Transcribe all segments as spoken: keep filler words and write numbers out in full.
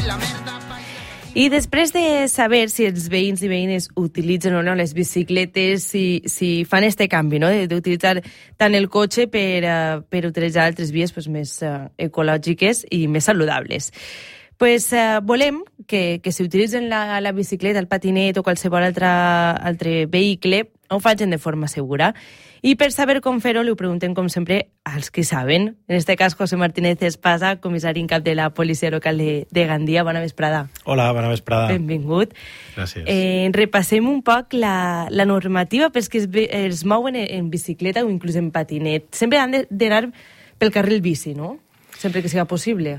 I després de saber si els veïns i veïnes utilitzen o no les bicicletes, si, si fan este canvi, no?, d'utilitzar tant el cotxe per, uh, per utilitzar altres vies pues, més uh, ecològiques i més saludables. Pues, uh, volem que, que si utilitzen la, la bicicleta, el patinet o qualsevol altre, altre vehicle, ho facin de forma segura. I per saber com fer-ho, li ho preguntem, com sempre, als que saben. En este cas, José Martínez Espasa, comissari en cap de la Policia Local de, de Gandia. Bona vesprada. Hola, bona vesprada. Benvingut. Gràcies. Eh, repassem un poc la, la normativa pels que es, es mouen en, en bicicleta o inclús en patinet. Sempre han d'anar pel carril bici, no? Sempre que sigui possible.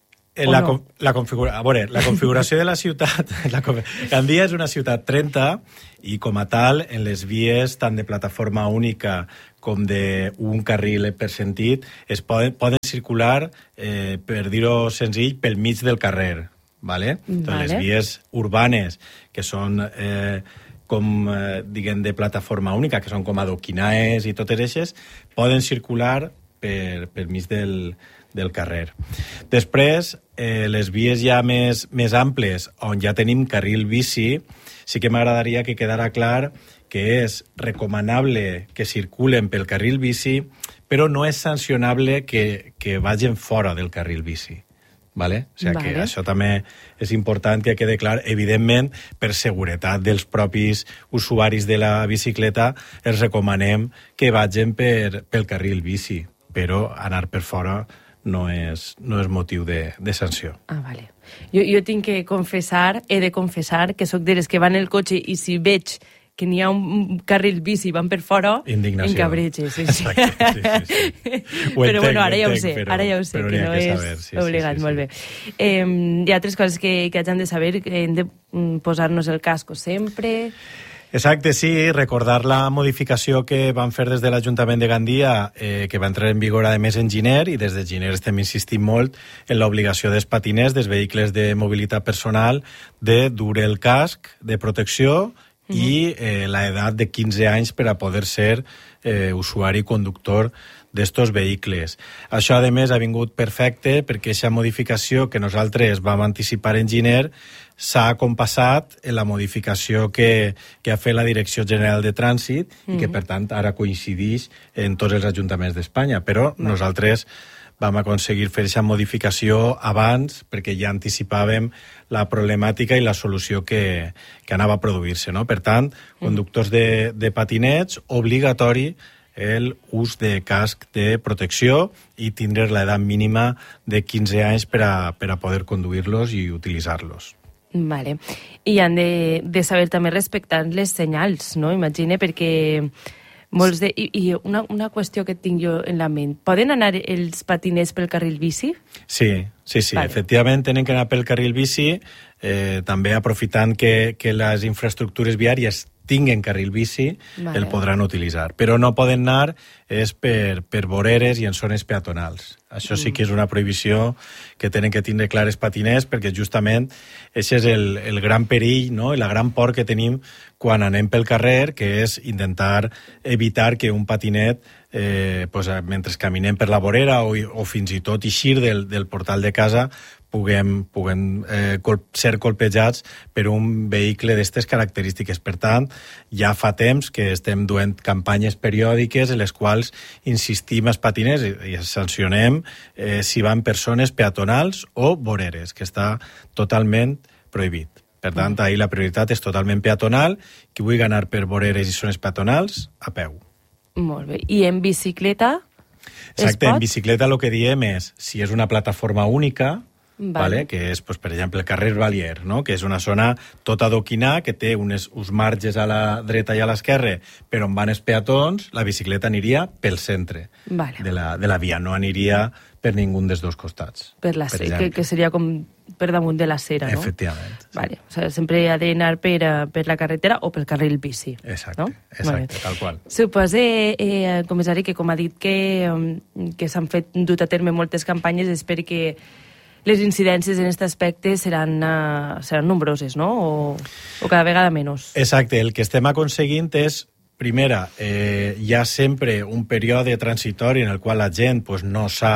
La, no? la, configura, a veure, la configuració de la ciutat... La, Gandia és una ciutat trenta i, com a tal, en les vies tant de plataforma única com d'un carril per sentit es poden, poden circular, eh, per dir-ho senzill, pel mig del carrer. ¿Vale? Entonces, vale. Les vies urbanes, que són... Eh, com, eh, diguem, de plataforma única, que són com adoquinaes i totes eixes, poden circular per, per mig del, del carrer. Després, eh, les vies ja més, més amples, on ja tenim carril bici, sí que m'agradaria que quedara clar que és recomanable que circulen pel carril bici, però no és sancionable que, que vagin fora del carril bici. Vale? O sigui vale. Que això també és important que quede clar. Evidentment, per seguretat dels propis usuaris de la bicicleta, els recomanem que vagin per, pel carril bici, però anar per fora no és, no és motiu de, de sanció. Ah, vale. Jo, jo tinc que confessar, he de confessar, que sóc de les que van en el cotxe i si veig que n'hi ha un carril bici i van per fora, indignació. Encabretge, sí, sí. Exacte, sí, sí, sí. Però entenc, bueno, ara ja ho entenc, sé, però, ara ja ho sé, que no que és saber, sí, obligat, sí, sí, molt sí. bé. Eh, hi ha altres coses que, que hagin de saber, que hem de posar-nos el casco sempre... Exacte, sí, recordar la modificació que van fer des de l'Ajuntament de Gandia, eh, que va entrar en vigor a més en gener, i des de gener estem insistint molt en l'obligació dels patiners, dels vehicles de mobilitat personal, de dur el casc de protecció i eh, l'edat de quinze anys per a poder ser eh, usuari conductor d'estos vehicles. Això, a més, ha vingut perfecte perquè aquesta modificació que nosaltres vam anticipar en gener s'ha compassat en la modificació que, que ha fet la Direcció General de Trànsit mm-hmm. i que, per tant, ara coincideix en tots els ajuntaments d'Espanya. Però mm-hmm. nosaltres vam aconseguir fer aquesta modificació abans perquè ja anticipàvem la problemàtica i la solució que, que anava a produir-se. No? Per tant, conductors de, de patinets, obligatori el ús de casc de protecció i tindre l'edat mínima de quinze anys per a, per a poder conduir-los i utilitzar-los. Vale. I han de, de saber també respectar les senyals, no? Imagine, perquè molts de... I, i una, una qüestió que tinc jo en la ment. Poden anar els patinets pel carril bici? Sí, sí, sí. Vale. Efectivament, tenen que anar pel carril bici, eh, també aprofitant que, que les infraestructures viàries tinguen carril bici, vale. El podran utilitzar. Però no poden anar és per, per voreres i en zones peatonals. Això sí que és una prohibició que tenen que tindre clares patiners, perquè justament això és el, el gran perill, no? I la gran por que tenim quan anem pel carrer, que és intentar evitar que un patinet, eh, pues, mentre caminem per la vorera o, o fins i tot eixir del, del portal de casa, puguem, puguem eh, col- ser colpejats per un vehicle d'aquestes característiques. Per tant, ja fa temps que estem duent campanyes periòdiques en les quals insistim als patiners i, i sancionem eh, si van persones peatonals o voreres, que està totalment prohibit. Per tant, ahir la prioritat és totalment peatonal. Qui vulgui anar per voreres i zones peatonals, a peu. Molt bé. I en bicicleta? Exacte, en bicicleta el que diem és, si és una plataforma única, vale. Vale, que és, pues, per exemple, el carrer Valier, no? Que és una zona tota adoquinà, que té unes, uns marges a la dreta i a l'esquerra, però on van els peatons, la bicicleta aniria pel centre vale. de, la, de la via, no aniria per ningú dels dos costats. Per la per que, que seria com per damunt de la cera, no? Efectivament. Sí. Vale. O sigui, sempre ha d'anar per, per la carretera o pel carril bici. Exacte, no? exacte, tal qual. Supose, eh, comissari, que com ha dit que, que s'han fet dut a terme moltes campanyes, és perquè les incidències en aquest aspecte seran, uh, seran nombroses, no? O, o cada vegada menys. Exacte, el que estem aconseguint és, primera, eh, hi ha sempre un període transitori en el qual la gent pues, no sap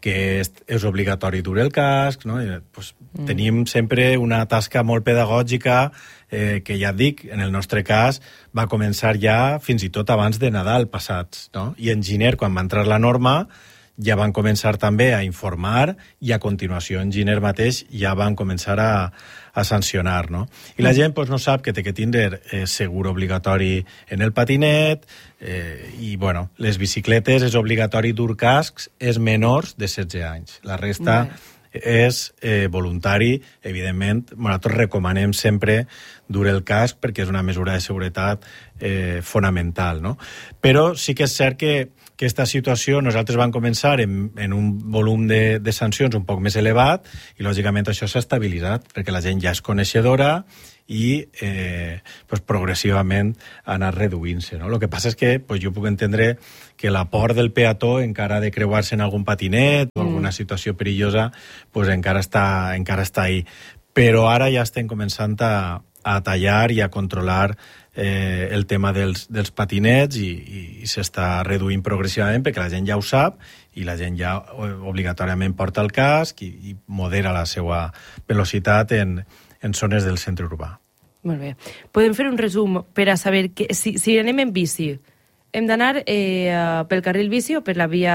que és, és obligatori dur el casc, no? I, pues, mm. tenim sempre una tasca molt pedagògica eh, que ja et dic, en el nostre cas va començar ja fins i tot abans de Nadal passats, no? I en gener, quan va entrar la norma, ja van començar també a informar i a continuació en gener mateix ja van començar a, a sancionar, no? I la gent pues, no sap que té que tindre eh, segur obligatori en el patinet eh, i, bueno, les bicicletes és obligatori dur cascs és menors de setze anys. La resta és eh, voluntari, evidentment. Nosaltres recomanem sempre dur el casc perquè és una mesura de seguretat eh, fonamental, no? Però sí que és cert que aquesta situació nosaltres vam començar en, en un volum de, de sancions un poc més elevat i, lògicament, això s'ha estabilitzat perquè la gent ja és coneixedora i eh, pues, progressivament ha anat reduint-se, no? El que passa és que pues, jo puc entendre que la por del peató encara de creuar-se en algun patinet o alguna situació perillosa pues, encara, està, encara està ahí. Però ara ja estem començant a, a tallar i a controlar eh, el tema dels, dels patinets i, i, i s'està reduint progressivament perquè la gent ja ho sap i la gent ja obligatòriament porta el casc i, i modera la seva velocitat en, en zones del centre urbà. Molt bé. Podem fer un resum per a saber que, si, si anem en bici, hem d'anar eh, pel carril bici o per la via...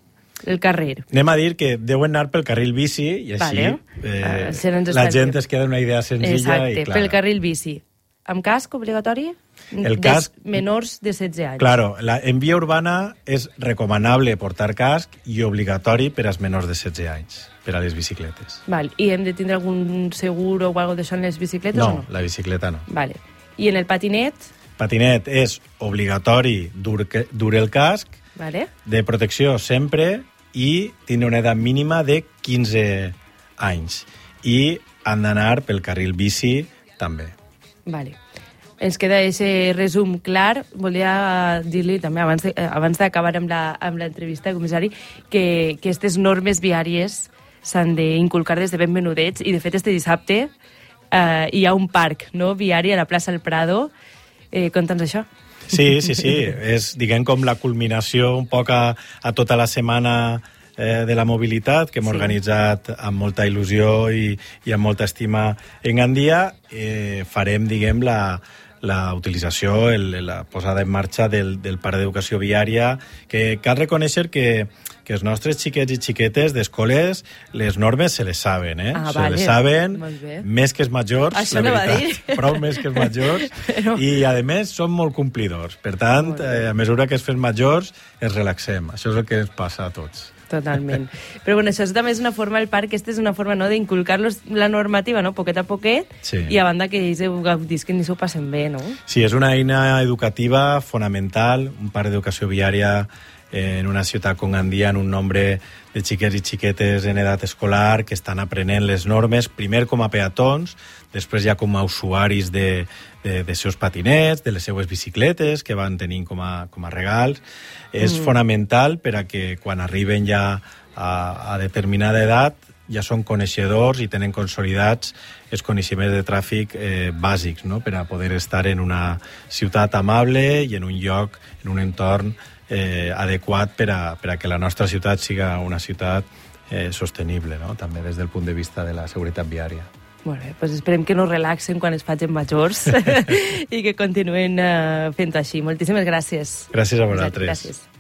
el carrer? Anem a dir que deuen anar pel carril bici i així vale. eh, uh, la gent es queda una idea senzilla. Exacte, i clara. Pel carril bici. Amb casc obligatori? El casc... Des menors de setze anys. Claro, la, en via urbana és recomanable portar casc i obligatori per als menors de setze anys, per a les bicicletes. Val. I hem de tindre algun seguro o alguna d'això en les bicicletes no, o no? No, la bicicleta no. Vale. I en el patinet? Patinet és obligatori dur, dur el casc, vale. De protecció sempre i tindre una edat mínima de quinze anys. I han d'anar pel carril bici també. Vale. Ens queda aquest resum clar. Volia dir-li també, abans de, abans d'acabar amb la, amb l'entrevista, comissari, que aquestes normes viàries s'han d'inculcar des de ben menudets i, de fet, este dissabte eh, hi ha un parc no, viari a la plaça del Prado. Eh, Conta'ns això. Sí, sí, sí. És, diguem, com la culminació un poc a, a tota la setmana eh, de la mobilitat que hem sí. organitzat amb molta il·lusió i, i amb molta estima en Gandia. Eh, farem, diguem, la, la utilització, el, la posada en marxa del, del parc d'educació viària, que cal reconèixer que, que els nostres xiquets i xiquetes d'escoles les normes se les saben, eh? Ah, se vale. les saben, més que els majors, això la no veritat, prou més que els majors, Però... i a més són molt complidors. Per tant, eh, a mesura que es fem majors, es relaxem. Això és el que ens passa a tots. Totalment. Però bueno, això també és una forma, el parc, aquesta és una forma no, d'inculcar-los la normativa, no? Poquet a poquet, sí. I a banda que ells ho gaudisquen i s'ho passen bé, no? Sí, és una eina educativa fonamental, un parc d'educació viària en una ciutat com Gandia, en un nombre de xiquets i xiquetes en edat escolar que estan aprenent les normes, primer com a peatons, després ja com a usuaris de, de, de seus patinets, de les seues bicicletes que van tenint com a, com a regals. És mm. fonamental per a que quan arriben ja a, a determinada edat ja són coneixedors i tenen consolidats els coneixements de tràfic eh, bàsics, no? Per a poder estar en una ciutat amable i en un lloc, en un entorn eh, adequat per a, per a que la nostra ciutat siga una ciutat eh, sostenible, no? També des del punt de vista de la seguretat viària. Molt bé, doncs esperem que no relaxen quan es facin majors i que continuen uh, fent així. Moltíssimes gràcies. Gràcies a vosaltres. Gràcies.